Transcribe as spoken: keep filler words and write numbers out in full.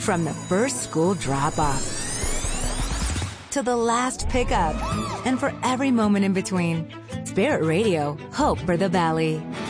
From the first school drop-off to the last pickup, and for every moment in between, Spirit Radio, hope for the valley.